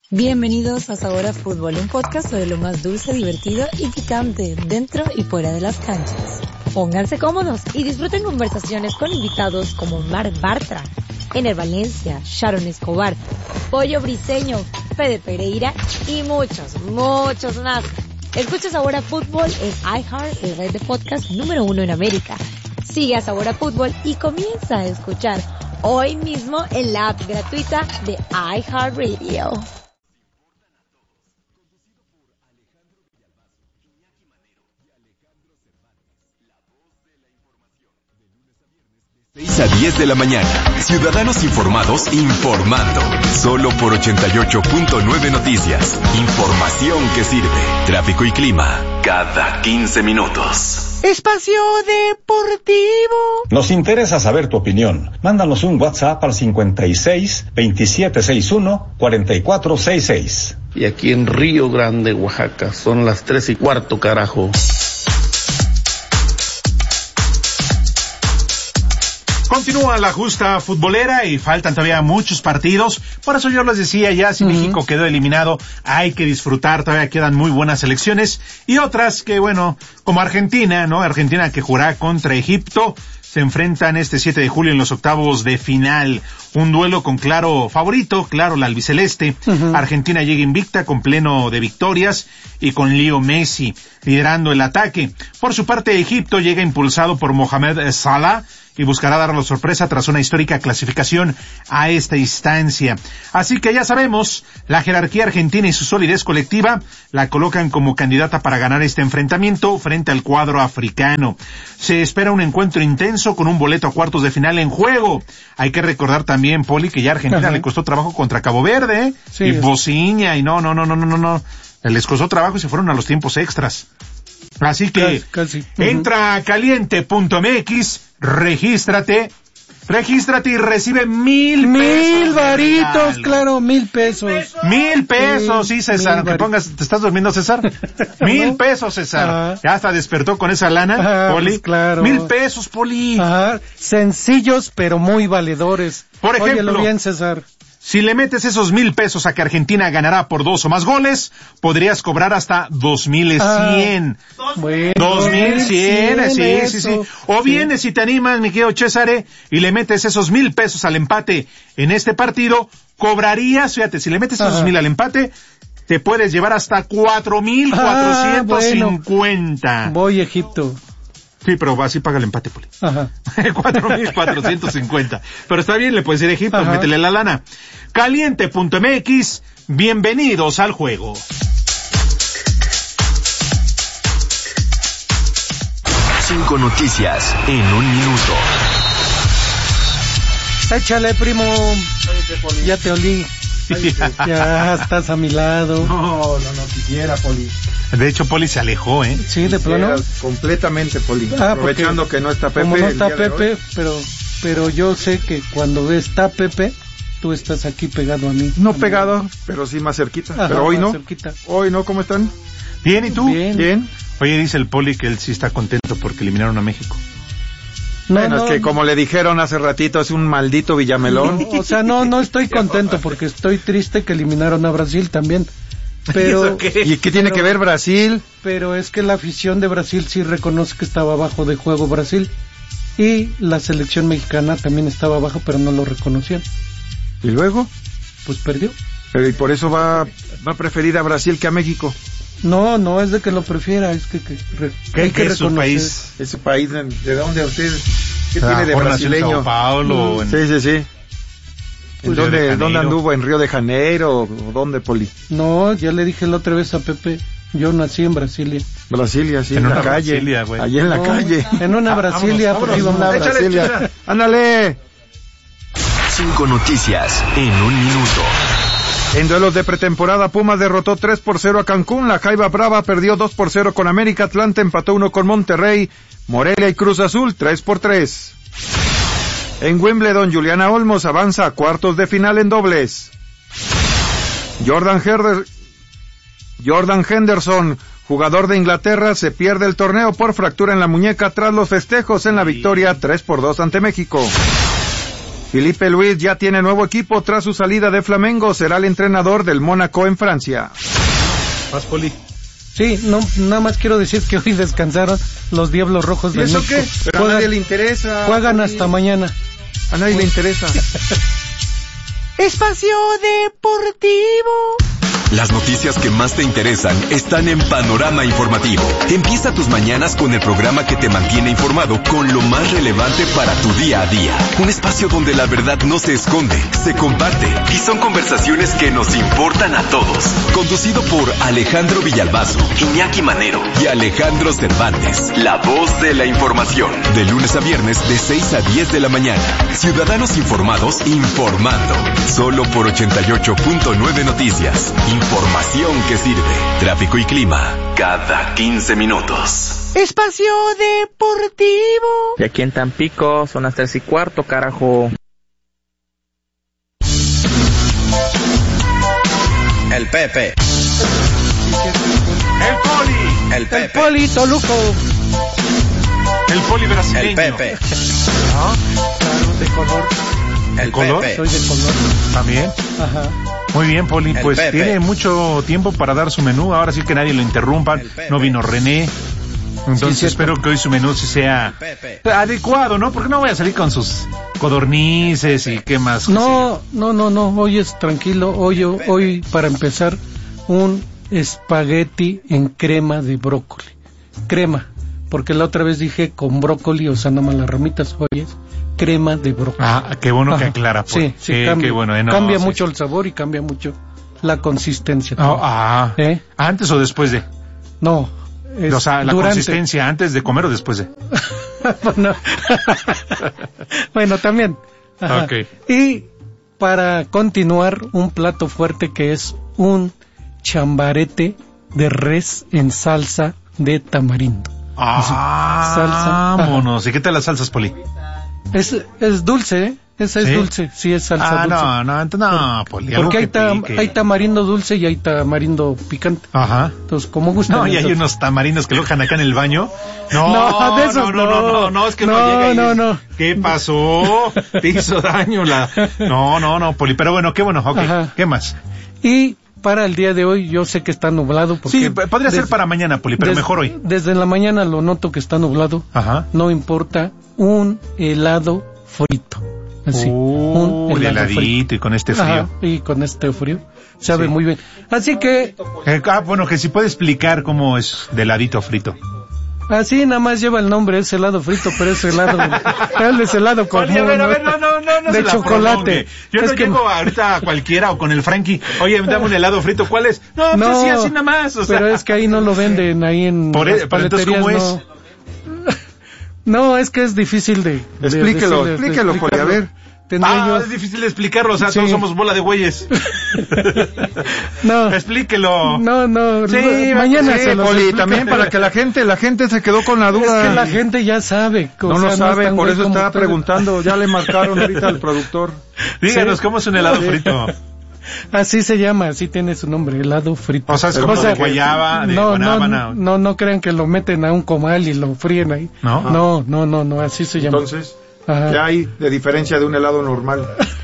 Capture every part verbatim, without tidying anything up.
Bienvenidos a Sabor a Fútbol, un podcast sobre lo más dulce, divertido y picante dentro y fuera de las canchas. Pónganse cómodos y disfruten conversaciones con invitados como Mar Bartra, Ener Valencia, Sharon Escobar, Pollo Briseño, Fede Pereira y muchos, muchos más. Escucha Sabor a Fútbol en iHeart, el red de podcast número uno en América. Sigue a Sabor a Fútbol y comienza a escuchar hoy mismo en la app gratuita de iHeartRadio. seis a diez de la mañana. Ciudadanos informados informando. Solo por ochenta y ocho punto nueve Noticias. Información que sirve. Tráfico y clima. Cada quince minutos. Espacio Deportivo. Nos interesa saber tu opinión. Mándanos un WhatsApp al cincuenta y seis, veintisiete sesenta y uno, cuarenta y cuatro sesenta y seis. Y aquí en Río Grande, Oaxaca, son las tres y cuarto, carajo. Continúa la justa futbolera y faltan todavía muchos partidos. Por eso yo les decía ya, si uh-huh. México quedó eliminado, hay que disfrutar. Todavía quedan muy buenas selecciones. Y otras que, bueno, como Argentina, ¿no? Argentina que jugará contra Egipto. Se enfrentan este siete de julio en los octavos de final. Un duelo con claro favorito, claro, la albiceleste. Uh-huh. Argentina llega invicta con pleno de victorias y con Leo Messi liderando el ataque. Por su parte, Egipto llega impulsado por Mohamed Salah y buscará dar la sorpresa tras una histórica clasificación a esta instancia. Así que ya sabemos, la jerarquía argentina y su solidez colectiva la colocan como candidata para ganar este enfrentamiento frente al cuadro africano. Se espera un encuentro intenso con un boleto a cuartos de final en juego. Hay que recordar también, Poli, que ya a Argentina Ajá. le costó trabajo contra Cabo Verde, ¿eh? Sí, y Bosnia, y no, no, no, no, no, no, no. Les costó trabajo y se fueron a los tiempos extras. Así que, casi, casi. Uh-huh. Entra a caliente punto m x, regístrate, regístrate y recibe mil Mil pesos varitos, claro, mil pesos. Mil pesos, sí, César, aunque pongas, ¿te estás durmiendo, César? Mil ¿No? pesos, César. Ajá. Ya hasta despertó con esa lana, Ajá, Poli. Pues claro. Mil pesos, Poli. Ajá. Sencillos, pero muy valedores. Por ejemplo. Óyelo bien, César. Si le metes esos mil pesos a que Argentina ganará por dos o más goles, podrías cobrar hasta dos mil cien. Ah, bueno, dos mil cien, sí, eso. sí, sí. O sí. vienes y te animas, mi querido César, y le metes esos mil pesos al empate en este partido, cobrarías, fíjate, si le metes esos mil al empate, te puedes llevar hasta cuatro mil cuatrocientos cincuenta. Ah, bueno. Voy a Egipto. Sí, pero así paga el empate, Poli. Ajá. cuatro mil cuatrocientos cincuenta. Pero está bien, le puedes ir a Egipto, Ajá. métele la lana. caliente punto m x, bienvenidos al juego. Cinco noticias en un minuto. Échale, primo. Ya te olí. Ya estás a mi lado. No, no, no quisiera, Poli. De hecho, Poli se alejó, ¿eh? Sí, de plano. Completamente, Poli. Ah, aprovechando que no está Pepe. Como no está Pepe, pero pero yo sé que cuando está Pepe, tú estás aquí pegado a mí. No pegado, pero sí más cerquita. Ajá, pero hoy no. Cerquita. Hoy no, ¿cómo están? Bien, ¿y tú? Bien. Bien. Oye, dice el Poli que él sí está contento porque eliminaron a México. No, bueno, no, es que como le dijeron hace ratito, es un maldito Villamelón. No, o sea, no, no estoy contento porque estoy triste que eliminaron a Brasil también. Pero qué? ¿Y qué tiene pero, que ver Brasil? Pero es que la afición de Brasil sí reconoce que estaba abajo de juego Brasil. Y la selección mexicana también estaba abajo, pero no lo reconocían. ¿Y luego? Pues perdió. Pero y por eso va, va a preferir a Brasil que a México. No, no es de que lo prefiera, es que, que, que hay que reconocer. Es su país. Es su país, ¿de dónde usted? ¿Qué ah, tiene de brasileño? Sao Paulo. Mm. Sí, sí, sí. ¿En dónde, dónde anduvo? ¿En Río de Janeiro? ¿O dónde, Poli? No, ya le dije la otra vez a Pepe, yo nací en Brasilia. Brasilia, sí, en, en la calle. Brasilia, güey. Allí en la no, calle. En una Brasilia, ah, vámonos, vámonos. Una Brasilia. Échale, ¡ándale! Cinco noticias en un minuto. En duelos de pretemporada, Pumas derrotó tres por cero a Cancún, la Jaiba Brava perdió dos por cero con América, Atlanta empató uno con Monterrey, Morelia y Cruz Azul tres por tres. En Wimbledon, Juliana Olmos avanza a cuartos de final en dobles. Jordan, Herder... Jordan Henderson, jugador de Inglaterra, se pierde el torneo por fractura en la muñeca tras los festejos en la victoria tres por dos ante México. Felipe Luis ya tiene nuevo equipo tras su salida de Flamengo, será el entrenador del Mónaco en Francia. Más Poli. Sí, no, nada más quiero decir que hoy descansaron los Diablos Rojos de ¿Eso México. qué? Pero Juegan, a nadie le interesa. Juegan hasta mañana. A nadie le interesa. Espacio Deportivo. Las noticias que más te interesan están en Panorama Informativo. Empieza tus mañanas con el programa que te mantiene informado con lo más relevante para tu día a día. Un espacio donde la verdad no se esconde, se comparte y son conversaciones que nos importan a todos. Conducido por Alejandro Villalbazo, Iñaki Manero y Alejandro Cervantes. La voz de la información. De lunes a viernes de seis a diez de la mañana. Ciudadanos informados informando. Solo por ochenta y ocho punto nueve Noticias. Información que sirve. Tráfico y clima cada quince minutos. Espacio Deportivo. Y aquí en Tampico son las tres y cuarto, carajo. El Pepe. El Poli. El Pepe. El Polito Luco. El Poli brasileño. El Pepe. ¿No? Claro, de color. El color? Pepe. Soy de color. También. Ajá. Muy bien, Poli, El pues Pepe. tiene mucho tiempo para dar su menú, ahora sí que nadie lo interrumpa, El Pepe. no vino René, entonces Sí, espero que hoy su menú sí sea Pepe. adecuado, ¿no? Porque no voy a salir con sus codornices y qué más. No, no, no, no, hoy es tranquilo, hoy, hoy para empezar un espagueti en crema de brócoli, crema, porque la otra vez dije con brócoli, o sea, nada más las ramitas, hoy es crema de brócoli. Ah, qué bueno Ajá. que aclara, Poli. Sí, sí, Qué- cambia, qué bueno, eh, no, cambia sí, mucho sí. el sabor y cambia mucho la consistencia. Ah, también. ah, ¿Eh? ¿Antes o después de? No, es O sea, la durante. consistencia, ¿antes de comer o después de? bueno, bueno, también. Ajá. Ok. Y para continuar, un plato fuerte que es un chambarete de res en salsa de tamarindo. Ah, salsa. vámonos. ¿Y qué tal las salsas, Poli? Es, es dulce, ¿eh? Esa es ¿Sí? dulce, sí es salsa Ah, dulce. no, no, ent- no, Poli. algo Porque hay, que tam- pique. hay tamarindo dulce y hay tamarindo picante. Ajá. Entonces, como gusta. No, y hay unos tamarindos que lo dejan acá en el baño. No, No, de esos no, no, no, no. no, no, es que no, No, llega y no, dices, no. ¿qué pasó? Te hizo daño la... No, no, no, Poli, pero bueno, qué bueno, ok. Ajá. ¿Qué más? Y para el día de hoy, yo sé que está nublado. Porque Sí, p- podría ser des- para mañana, Poli, pero des- mejor hoy. Desde la mañana lo noto que está nublado. Ajá. No importa, un helado frito. Así, Uh, un de helado heladito frito. y con este frío. Ajá, y con este frío. Sabe Sí. muy bien. Así que, Eh, ah, bueno, que si puede explicar cómo es de heladito frito. así nada más lleva el nombre, es helado frito, pero es helado, él es helado con Oye, a ver, a ver, no, no, no, no de se la chocolate. prolongue. Yo Es no que- llego ahorita a cualquiera o con el Frankie. Oye, dame un helado frito, ¿cuál es? No, pues No, así, así nada más. O sea. pero es que ahí no lo venden, ahí en Por las e- pero entonces, paleterías ¿cómo no. No, es que es difícil de... de Explíquelo, decirle- de explíquelo, Poli, a ver. Tendría Ah, yo- es difícil de explicarlo, o sea, Sí. todos somos bola de güeyes. No, Explíquelo. no, no, Sí, mañana Sí, se los Poli, explico. también para que la gente, la gente se quedó con la Es duda. que la gente ya sabe. o No sea, lo sabe, es tan por güey eso como estaba ustedes. preguntando. Ya le marcaron ahorita al productor. Díganos, Sí. ¿cómo es un helado frito? Así se llama, así tiene su nombre, helado frito. O sea, es Pero, como o sea, de guayaba, de no, guanábana. no, no, no crean que lo meten a un comal y lo fríen ahí. ¿No? No, no, no, no, así se llama. Entonces, Ajá. ya hay de diferencia de un helado normal.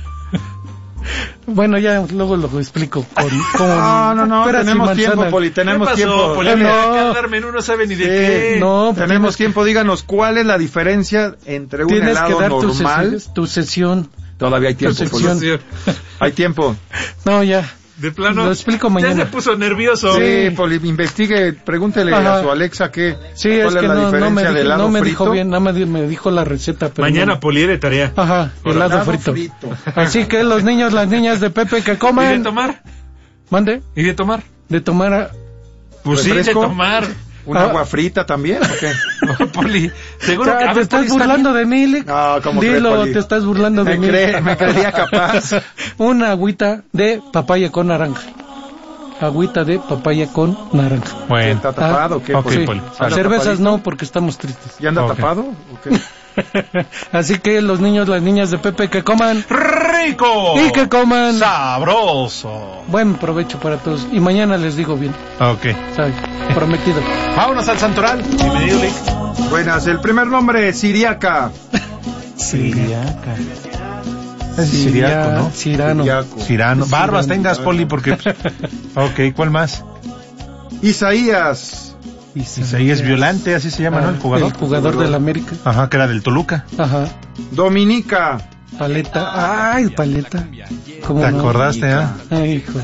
Bueno, ya luego lo explico con, con No, no, no, peras y tenemos manzanas. tiempo, Poli, tenemos ¿Qué pasó, tiempo. Poli? Eh, Mira, no. acá dar menú no sabe ni de Sí, qué. No, pues Tenemos tienes- tiempo, díganos, ¿cuál es la diferencia entre un Tienes que helado dar tu, normal? sesión, tu sesión. Todavía hay tiempo, tu Poli. sección. Hay tiempo. No, ya. De plano. Lo explico Ya mañana. se puso nervioso. Sí, Poli, investigue, pregúntele Ajá. a su Alexa qué, Sí, cuál es es, que la no, no diferencia me, del dijo, helado no me frito. dijo bien, nada más di- me dijo la receta. Pero Mañana no. Poli de tarea. Ajá, helado, Helado frito. frito. Así que los niños, las niñas de Pepe que ¿Y de coman. tomar? Mande, ¿Y de tomar? de tomar a- Pues sí, de ¿Refresco? tomar. ¿Un Ah. agua frita también o qué? Poli, seguro Ya, que a te ver, estás Poli, está burlando bien. de mí, Lick. No, ¿cómo cree, Dilo, Poli? te estás burlando de Me mí. cree- me creería capaz. Una agüita de papaya con naranja. Agüita de papaya con naranja. Bueno. ¿Está tapado o qué? Ok, Sí. Poli. ¿Anda Cervezas tapadito? no, porque estamos tristes. ¿Ya anda Ok. tapado o qué? Así que los niños, las niñas de Pepe que coman ¡Rico! y que coman. ¡Sabroso! Buen provecho para todos. Y mañana les digo bien, Ok. ¿sabes? Prometido. Vámonos al Santoral. Bienvenido, Lick. Buenas, el primer nombre, Siriaca. Siriaca. Es Siriaco, ¿no? Cirano. Siriaco. Cirano. Barbas Cirano. tengas, Poli, porque... Ok, ¿cuál más? Isaías. Isaías Violante, así se llama, Ah, ¿no? El jugador. El jugador del América. Ajá, que era del Toluca. Ajá. Dominica. Paleta. Ay, Paleta. ¿Cómo ¿Te no? acordaste, ah? Ay, hijo.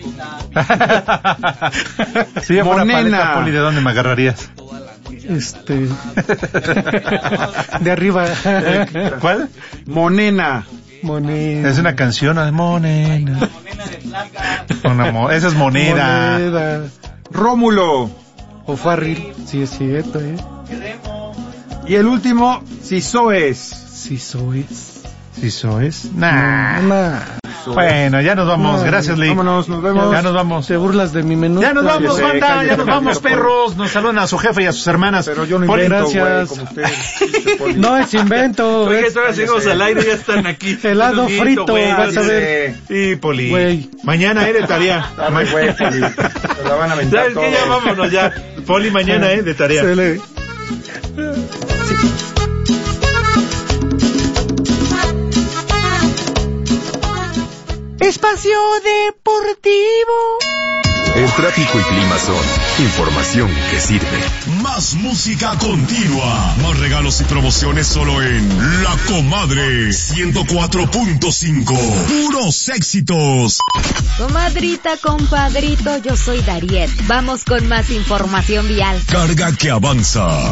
Si yo fuera Monena. Paleta, Poli, ¿de dónde me agarrarías? Este. De arriba. ¿Cuál? Monena. Moneda. Es una canción, ¿no? Monena. Una mo- Esa es moneda. Moneda. Rómulo. O Farril. Sí, es cierto, ¿eh? Y el último, Sisoes. Sí, soy. ¿Sí sois? Nah. Nah. Bueno, ya nos vamos. Nah. Gracias, Lee. Vámonos, nos vemos. Ya nos vamos. ¿Te burlas de mi menú? Ya nos vamos, Cállese, banda. cállese, Ya nos vamos, cállese, perros. Nos saludan a su jefe y a sus hermanas. Pero yo no Poli, invento, güey, gracias. como usted. pinche Poli. No es invento. Oye, es todavía seguimos al aire, ya están aquí. helado Bonito, frito, güey, vas a ver. Eh, Y Poli. Güey. Mañana, ¿eh? De tarea. Dame, güey, Poli. Se la van a aventar ¿Sabes qué? Ya todo. vámonos ya. Poli, mañana, ¿eh? De tarea. Se le- Espacio Deportivo. El tráfico y clima son información que sirve. Más música continua. Más regalos y promociones solo en La Comadre ciento cuatro punto cinco. Puros éxitos. Comadrita, compadrito, yo soy Dariet. Vamos con más información vial. Carga que avanza.